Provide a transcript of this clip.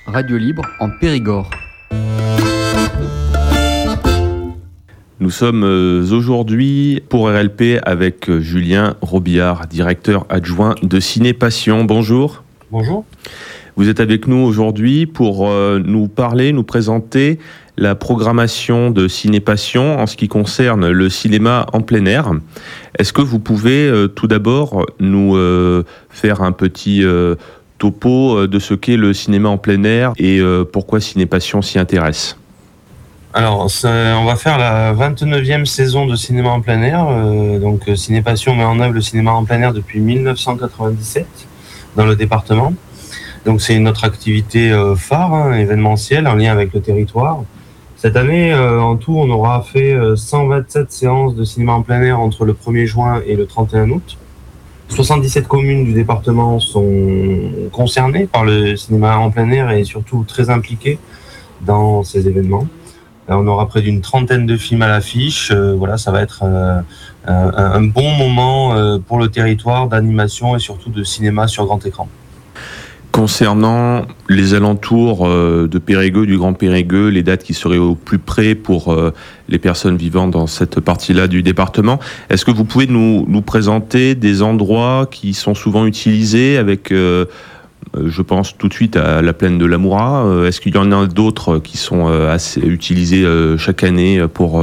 Radio Libre en Périgord. Nous sommes aujourd'hui pour RLP avec Julien Robillard, directeur adjoint de Ciné Passion. Bonjour. Bonjour. Vous êtes avec nous aujourd'hui pour nous présenter la programmation de Ciné Passion en ce qui concerne le cinéma en plein air. Est-ce que vous pouvez tout d'abord nous faire un petit topo de ce qu'est le cinéma en plein air et pourquoi Ciné Passion s'y intéresse ? Alors, on va faire la 29e saison de cinéma en plein air. Donc, Ciné Passion met en œuvre le cinéma en plein air depuis 1997 dans le département. Donc, c'est notre activité phare, événementielle, en lien avec le territoire. Cette année, en tout, on aura fait 127 séances de cinéma en plein air entre le 1er juin et le 31 août. 77 communes du département sont concernées par le cinéma en plein air et surtout très impliquées dans ces événements. On aura près d'une trentaine de films à l'affiche. Voilà, ça va être un bon moment pour le territoire d'animation et surtout de cinéma sur grand écran. Concernant les alentours de Périgueux, du Grand Périgueux, les dates qui seraient au plus près pour les personnes vivant dans cette partie-là du département, est-ce que vous pouvez nous présenter des endroits qui sont souvent utilisés avec... je pense tout de suite à la plaine de l'Amoura. Est-ce qu'il y en a d'autres qui sont assez utilisés chaque année pour